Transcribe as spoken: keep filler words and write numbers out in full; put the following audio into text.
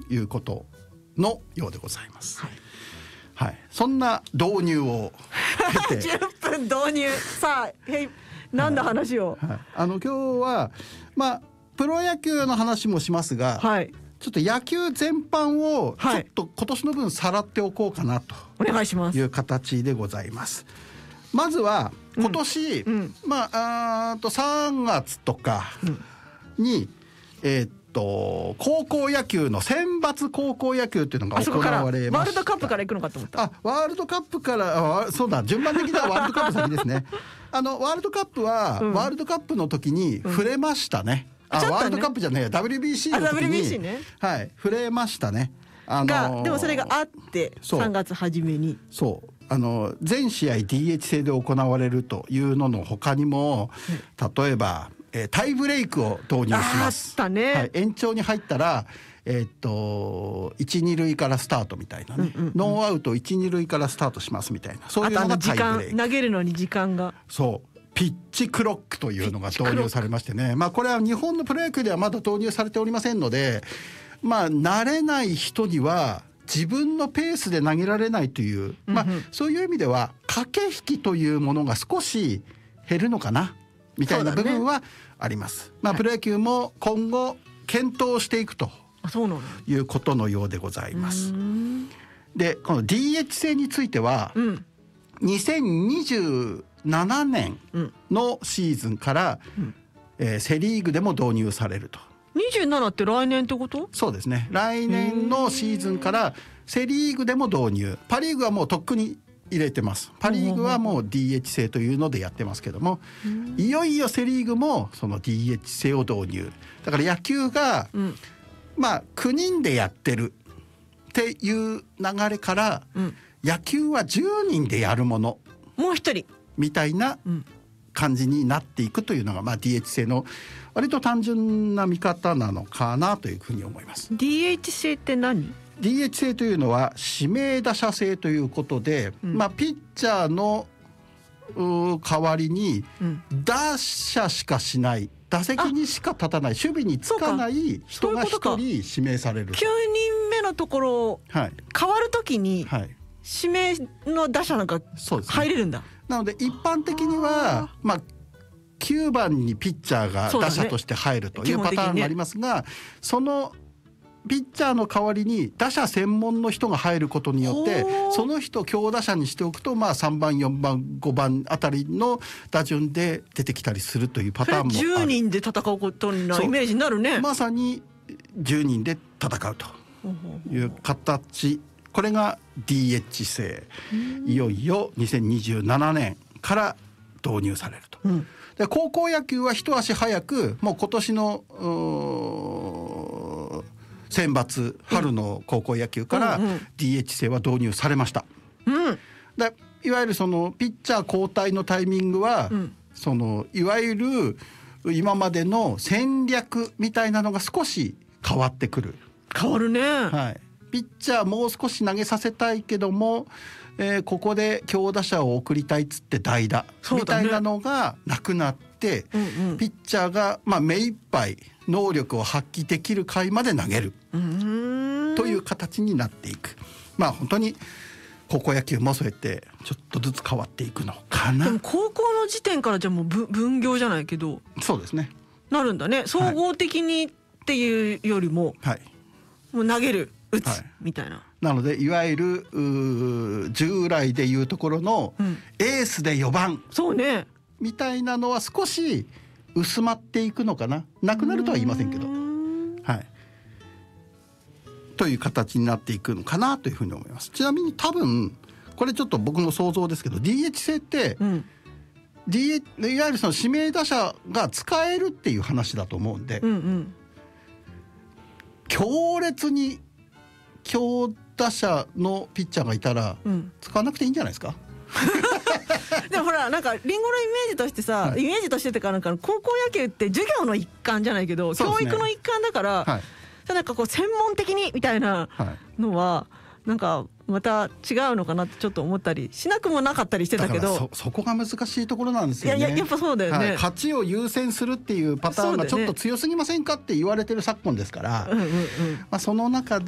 いうことのようでございます、 はいはい、そんな導入を経てじゅっぷん導入さあへい何の話を、 はいはい、あの今日はまあプロ野球の話もしますが、 はい、 ちょっと野球全般をちょはいっと今年の分さらっておこうかなとお願いしますいう形でございます。まずは今年、 うんうん、 まあ、あとさんがつとかに、うん、えー、っと高校野球の選抜高校野球っていうのが行われました。 ワールドカップから行くのかと思った。 あ、ワールドカップからあそうだ順番的にはワールドカップ先ですねあのワールドカップは、うん、ワールドカップの時に触れましたね、うん、あ、ね、ワールドカップじゃねえ ダブリュービーシー の時に ダブリュービーシー、ね、はい、触れましたね。あのー、 がでもそれがあってさんがつ初めにそうあの全試合 ディーエイチ 制で行われるというのの他にも、うん、例えば、えー、タイブレイクを導入します。 あったね、はい、 延長に入ったら、えー、っといち、に塁からスタートみたいなね、うんうんうん、ノーアウトいち、に塁からスタートしますみたいな、そういうのがタイブレイク。 投げるのに時間がそうピッチクロックというのが導入されましてね、まあ、これは日本のプロ野球ではまだ導入されておりませんので、まあ、慣れない人には自分のペースで投げられないという、うんうん、まあ、そういう意味では駆け引きというものが少し減るのかなみたいな部分はあります、ね。まあ、プロ野球も今後検討していくということのようでございます。でこの ディーエイチ 制については、うん、にせんにじゅうななねんのシーズンから、うんえー、セリーグでも導入されると。 にじゅうななって来年ってこと？ そうですね、来年のシーズンからセリーグでも導入。パリーグはもうとっくに入れてます。パリーグはもう ディーエイチ 制というのでやってますけども、いよいよセリーグもその ディーエイチ 制を導入。だから野球が、うん、まあきゅうにんでやってるっていう流れから、うん、野球はじゅうにんでやるものもう一人みたいな感じになっていくというのが、まあ、ディーエイチ 制の割と単純な見方なのかなというふうに思います。 ディーエイチ 制って何？ ディーエイチ 制というのは指名打者制ということで、うん、まあ、ピッチャーの代わりに打者しかしない、打席にしか立たない、守備につかない人がひとり指名される。 きゅうにんめのところ、はい、変わるときに指名の打者なんか入れるんだ、 ね、なので一般的にはまあきゅうばんにピッチャーが打者として入るというパターンがありますが、 そ, ね、そのピッチャーの代わりに打者専門の人が入ることによって、その人を強打者にしておくと、まあさんばんよんばんごばんあたりの打順で出てきたりするというパターンもある。 じゅうにんで戦うことのイメージになるね。 まさにじゅうにんで戦うという形、これが ディーエイチ 制、いよいよにせんにじゅうななねんから導入されると、うん、で高校野球は一足早くもう今年の選抜春の高校野球から ディーエイチ 制は導入されました、うん、でいわゆるそのピッチャー交代のタイミングは、うん、そのいわゆる今までの戦略みたいなのが少し変わってくる。 変わるね、 はい、ピッチャーもう少し投げさせたいけども、えー、ここで強打者を送りたいっつって代打みたいなのがなくなって、うんうん、ピッチャーがまあ目いっぱい能力を発揮できる回まで投げるという形になっていく。まあ本当に高校野球もそうやってちょっとずつ変わっていくのかな。 でも高校の時点からじゃもう分業じゃないけど、 そうですね、 なるんだね。総合的にっていうよりも、はい、もう投げる打つ、はい、みたいな。 なのでいわゆる従来でいうところのエースでよばん、 そうね、 みたいなのは少し薄まっていくのかな。なくなるとは言いませんけど、はい、という形になっていくのかなというふうに思います。ちなみに多分これちょっと僕の想像ですけど ディーエイチ 制って、うん、ディーエイチ いわゆるその指名打者が使えるっていう話だと思うんで、うんうん、強烈に強打者のピッチャーがいたら、うん、使わなくていいんじゃないですか。 でもほらなんかリンゴのイメージとしてさ、はい、イメージとしてってかなんか高校野球って授業の一環じゃないけど、ね、教育の一環だから、はい、なんかこう専門的にみたいなのは、はい、なんかまた違うのかなってちょっと思ったりしなくもなかったりしてたけど、 そ, そこが難しいところなんですよね。 いやいややっぱそうだよね、はい、 勝ちを優先するっていうパターンがちょっと強すぎませんかって言われてる昨今ですから、 そ,、うんうんうん、まあ、その中で